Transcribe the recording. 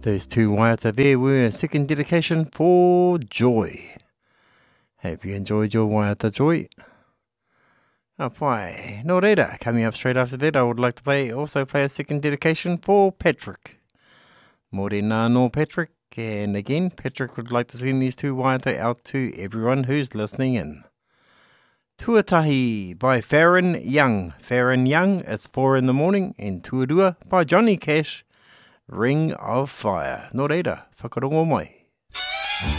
Those two waiata there were a second dedication for Joy. Hope you enjoyed your waiata, Joy. Pai, no reira. Coming up straight after that, I would like to also play a second dedication for Patrick. Morena no Patrick. And again, Patrick would like to send these two waiata out to everyone who's listening in. Tuatahi by Farron Young. Farron Young, it's 4 in the morning. And Tuadua by Johnny Cash, Ring of Fire. No reira, whakarongo mai.